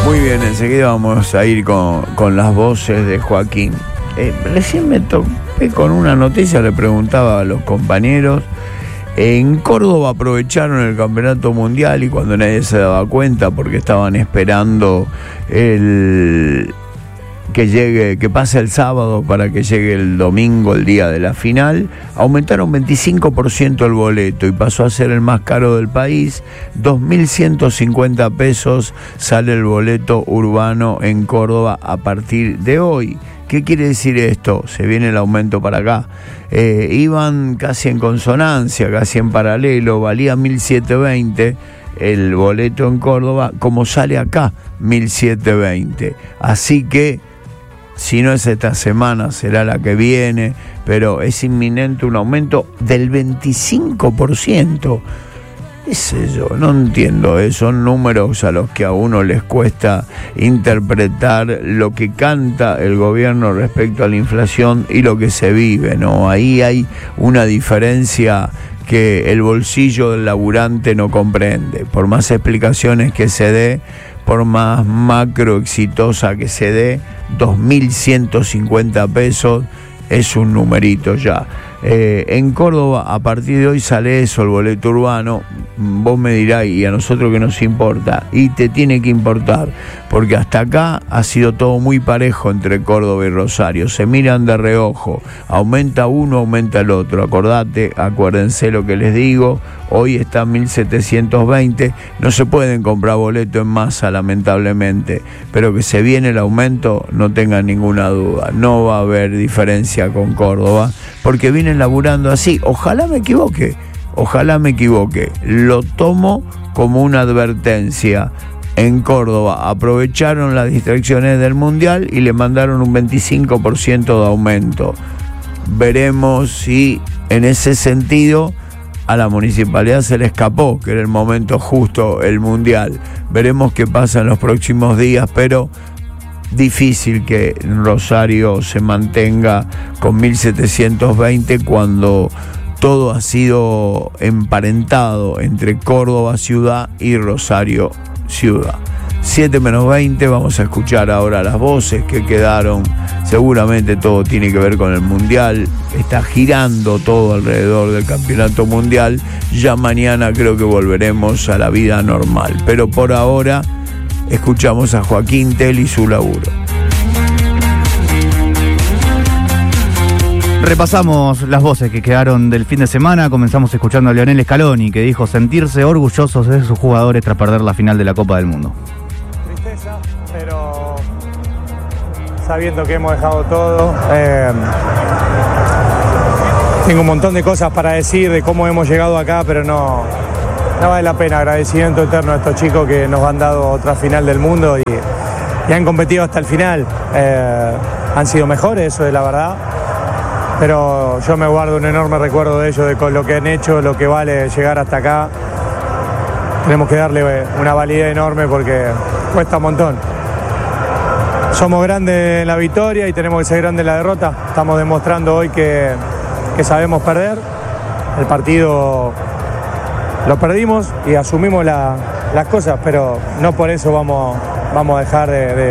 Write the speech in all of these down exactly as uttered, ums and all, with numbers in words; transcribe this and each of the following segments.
Muy bien, enseguida vamos a ir con, con las voces de Joaquín. Eh, recién me topé con una noticia, le preguntaba a los compañeros. En Córdoba aprovecharon el campeonato mundial y cuando nadie se daba cuenta, porque estaban esperando el que llegue, que pase el sábado para que llegue el domingo, el día de la final, aumentaron veinticinco por ciento el boleto y pasó a ser el más caro del país. dos mil ciento cincuenta pesos sale el boleto urbano en Córdoba a partir de hoy. ¿Qué quiere decir esto? Se viene el aumento para acá. Eh, iban casi en consonancia, casi en paralelo, valía mil setecientos veinte el boleto en Córdoba, como sale acá, mil setecientos veinte. Así que, si no es esta semana, será la que viene, pero es inminente un aumento del veinticinco por ciento. ¿Qué sé yo? No entiendo, ¿eh? Son números a los que a uno les cuesta interpretar lo que canta el gobierno respecto a la inflación y lo que se vive, ¿no? Ahí hay una diferencia que el bolsillo del laburante no comprende. Por más explicaciones que se dé, por más macro exitosa que se dé, dos mil ciento cincuenta pesos es un numerito ya. Eh, en Córdoba, a partir de hoy sale eso, el boleto urbano. Vos me dirás, ¿y a nosotros qué nos importa? Y te tiene que importar, porque hasta acá ha sido todo muy parejo entre Córdoba y Rosario. Se miran de reojo, aumenta uno, aumenta el otro. Acordate, acuérdense lo que les digo, hoy está mil setecientos veinte, no se pueden comprar boleto en masa, lamentablemente, pero que se viene el aumento, no tengan ninguna duda, no va a haber diferencia con Córdoba, porque vienen laburando así. Ojalá me equivoque, ojalá me equivoque, lo tomo como una advertencia. En Córdoba aprovecharon las distracciones del Mundial y le mandaron un veinticinco por ciento de aumento. Veremos si en ese sentido a la municipalidad se le escapó, que era el momento justo, el Mundial. Veremos qué pasa en los próximos días, pero difícil que Rosario se mantenga con mil setecientos veinte cuando todo ha sido emparentado entre Córdoba ciudad y Rosario ciudad. siete menos veinte, vamos a escuchar ahora las voces que quedaron. Seguramente todo tiene que ver con el Mundial, está girando todo alrededor del campeonato mundial. Ya mañana creo que volveremos a la vida normal, pero por ahora escuchamos a Joaquín Tell y su laburo. Repasamos las voces que quedaron del fin de semana. Comenzamos escuchando a Lionel Scaloni, que dijo sentirse orgullosos de sus jugadores tras perder la final de la Copa del Mundo. Tristeza, pero sabiendo que hemos dejado todo, eh, tengo un montón de cosas para decir de cómo hemos llegado acá, pero no, no vale la pena. Agradecimiento eterno a estos chicos que nos han dado otra final del mundo y, y han competido hasta el final. Eh, han sido mejores, eso es la verdad. Pero yo me guardo un enorme recuerdo de ellos, de con lo que han hecho, lo que vale llegar hasta acá. Tenemos que darle una validez enorme porque cuesta un montón. Somos grandes en la victoria y tenemos que ser grandes en la derrota. Estamos demostrando hoy que, que sabemos perder. El partido lo perdimos y asumimos la, las cosas, pero no por eso vamos, vamos a dejar de, de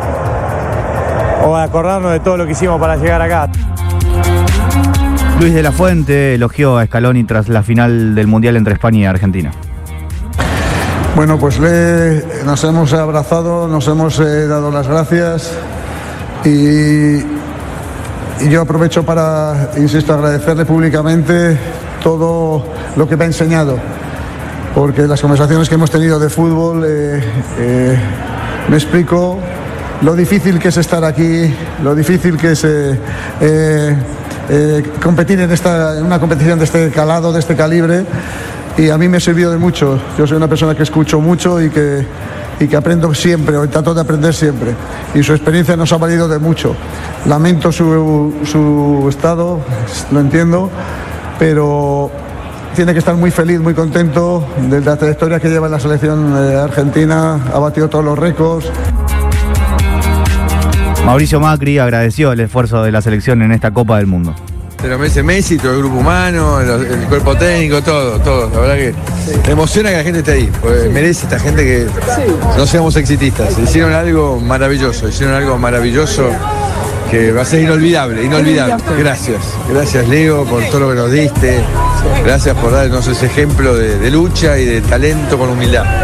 o de acordarnos de todo lo que hicimos para llegar acá. Luis de la Fuente elogió a Scaloni tras la final del Mundial entre España y Argentina. Bueno, pues le, nos hemos abrazado, nos hemos eh, dado las gracias y, y yo aprovecho para, insisto, agradecerle públicamente todo lo que me ha enseñado, porque las conversaciones que hemos tenido de fútbol eh, eh, me explico lo difícil que es estar aquí, lo difícil que es eh, eh, eh, competir en, esta, en una competición de este calado, de este calibre, y a mí me ha servido de mucho. Yo soy una persona que escucho mucho y que, y que aprendo siempre, o trato de aprender siempre, y su experiencia nos ha valido de mucho. Lamento su, su estado, lo entiendo, pero tiene que estar muy feliz, muy contento de la trayectoria que lleva en la selección eh, argentina, ha batido todos los récords. Mauricio Macri agradeció el esfuerzo de la selección en esta Copa del Mundo. te lo merece Messi, todo el grupo humano, el, el cuerpo técnico, todo, todo. La verdad que me emociona que la gente esté ahí, porque merece esta gente que no seamos exitistas. Hicieron algo maravilloso, hicieron algo maravilloso que va a ser inolvidable, inolvidable. Gracias, gracias Leo por todo lo que nos diste, gracias por darnos ese ejemplo de, de lucha y de talento con humildad.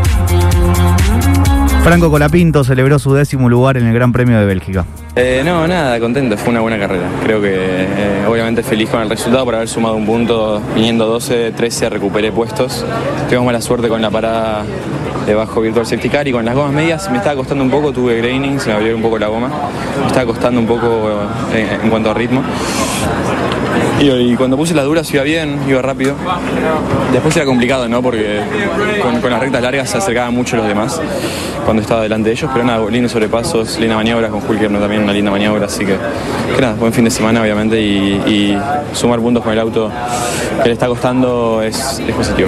Franco Colapinto celebró su décimo lugar en el Gran Premio de Bélgica. Eh, no, nada, contento, fue una buena carrera. Creo que eh, obviamente feliz con el resultado por haber sumado un punto, viniendo doce, trece, recuperé puestos. Tuvimos mala suerte con la parada de bajo Virtual Safety Car y con las gomas medias me estaba costando un poco, tuve graining, se me abrió un poco la goma, me estaba costando un poco eh, en cuanto a ritmo. Y, y cuando puse las duras iba bien, iba rápido. Después era complicado, ¿no? Porque con, con las rectas largas se acercaban mucho los demás cuando estaba delante de ellos, pero nada, lindos sobrepasos, linda maniobra, con Hulker también una linda maniobra, así que, que nada, buen fin de semana obviamente y, y sumar puntos con el auto que le está costando es, es positivo.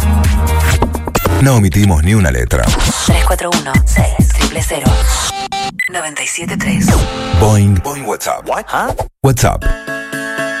No omitimos ni una letra. tres cuatro uno, seis, cero cero, nueve siete tres. Boing. Boing WhatsApp. What? Huh? WhatsApp